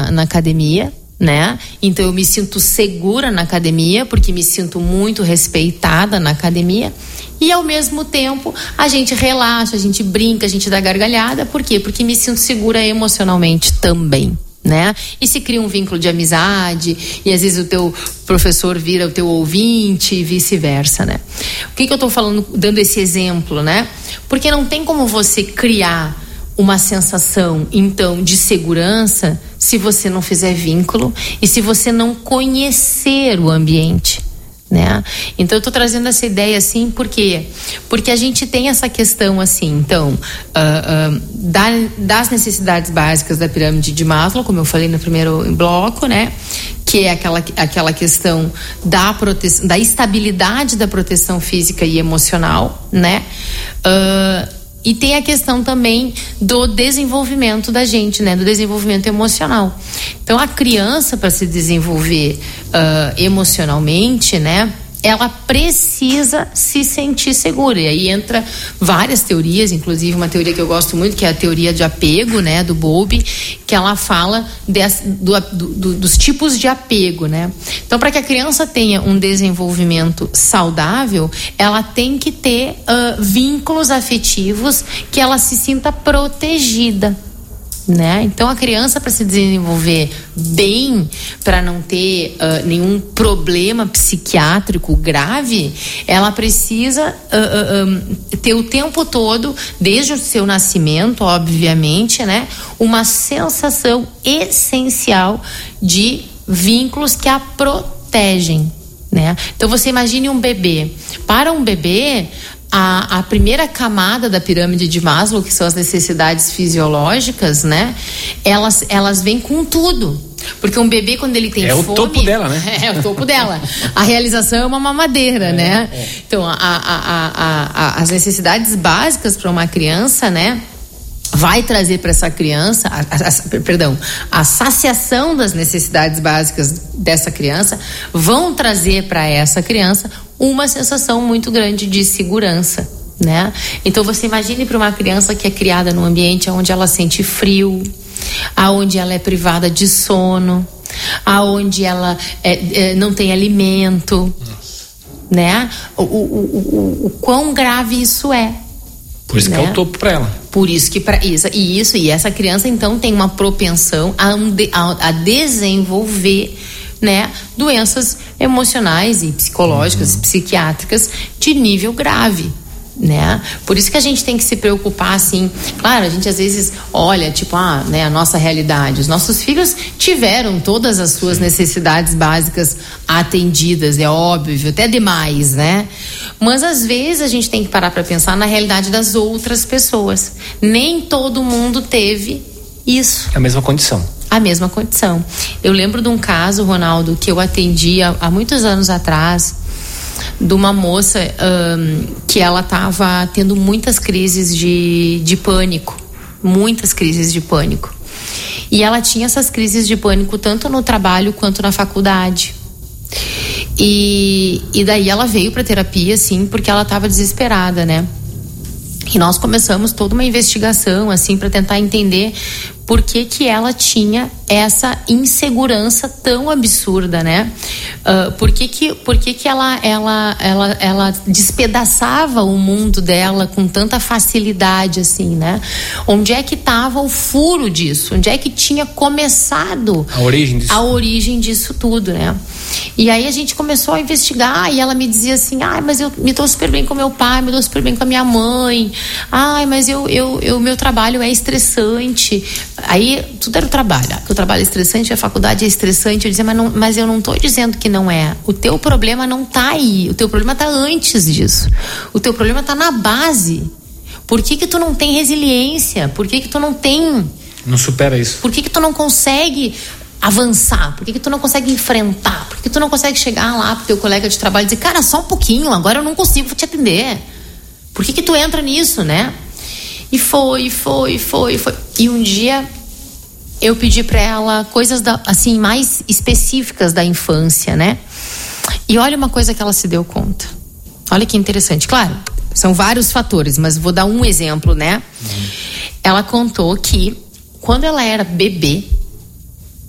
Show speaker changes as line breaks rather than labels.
na academia, né? Então eu me sinto segura na academia, porque me sinto muito respeitada na academia, e ao mesmo tempo a gente relaxa, a gente brinca, a gente dá gargalhada. Por quê? Porque me sinto segura emocionalmente também, né? E se cria um vínculo de amizade, e às vezes o teu professor vira o teu ouvinte e vice-versa, né? O que eu tô falando, dando esse exemplo, né? Porque não tem como você criar uma sensação, então, de segurança se você não fizer vínculo e se você não conhecer o ambiente, né? Então eu tô trazendo essa ideia assim, por quê? Porque a gente tem essa questão assim, então, das necessidades básicas da pirâmide de Maslow, como eu falei no primeiro bloco, né? Que é aquela questão da proteção, da estabilidade da proteção física e emocional, né? E tem a questão também do desenvolvimento da gente, né? Do desenvolvimento emocional. Então, a criança, para se desenvolver emocionalmente, né? Ela precisa se sentir segura. E aí entra várias teorias, inclusive uma teoria que eu gosto muito, que é a teoria de apego, né? Do Bowlby, que ela fala dos tipos de apego, né? Então, para que a criança tenha um desenvolvimento saudável, ela tem que ter vínculos afetivos que ela se sinta protegida, né? Então a criança, para se desenvolver bem, para não ter nenhum problema psiquiátrico grave, ela precisa ter o tempo todo, desde o seu nascimento, obviamente, né, uma sensação essencial de vínculos que a protegem, né? Então você imagine um bebê. Para um bebê, a primeira camada da pirâmide de Maslow, que são as necessidades fisiológicas, né? Elas vêm com tudo. Porque um bebê, quando ele tem fome... É o topo dela, né? É o topo dela. A realização é uma mamadeira, né? Então, as necessidades básicas para uma criança, né? Vai trazer para essa criança, a saciação das necessidades básicas dessa criança vão trazer para essa criança uma sensação muito grande de segurança, né? Então você imagine para uma criança que é criada num ambiente onde ela sente frio, aonde ela é privada de sono, aonde ela não tem alimento, né? O quão grave isso é.
Por isso, né? Que é o topo para ela.
Por isso que e essa criança então tem uma propensão a desenvolver, né, doenças emocionais e psicológicas, psiquiátricas de nível grave, né? Por isso que a gente tem que se preocupar, assim. Claro, a gente às vezes olha, tipo, né, a nossa realidade. Os nossos filhos tiveram todas as suas necessidades básicas atendidas, é óbvio, até demais, né? Mas às vezes a gente tem que parar para pensar na realidade das outras pessoas. Nem todo mundo teve isso.
É a mesma condição.
A mesma condição. Eu lembro de um caso, Ronaldo, que eu atendi há muitos anos atrás, de uma moça que ela estava tendo muitas crises de pânico, muitas crises de pânico. E ela tinha essas crises de pânico tanto no trabalho quanto na faculdade. E daí ela veio para terapia, assim, porque ela estava desesperada, né? E nós começamos toda uma investigação, assim, para tentar entender por que ela tinha essa insegurança tão absurda, né? Por que ela despedaçava o mundo dela com tanta facilidade, assim, né? Onde é que estava o furo disso? Onde é que tinha começado a origem disso tudo, né? E aí a gente começou a investigar e ela me dizia assim: mas eu me dou super bem com meu pai, me dou super bem com a minha mãe, mas meu trabalho é estressante. Aí tudo era o trabalho, que o trabalho é estressante, a faculdade é estressante. Eu dizia, mas eu não estou dizendo que não é. O teu problema não está aí, o teu problema está antes disso. O teu problema está na base. Por que tu não tem resiliência? Por que tu não
supera isso?
Por que tu não consegue avançar? Por que tu não consegue enfrentar? Por que tu não consegue chegar lá pro teu colega de trabalho e dizer, cara, só um pouquinho, agora eu não consigo te atender? Por que tu entra nisso, né? E foi. E um dia eu pedi pra ela coisas assim, mais específicas da infância, né? E olha uma coisa que ela se deu conta. Olha que interessante. Claro, são vários fatores, mas vou dar um exemplo, né? Ela contou que quando ela era bebê,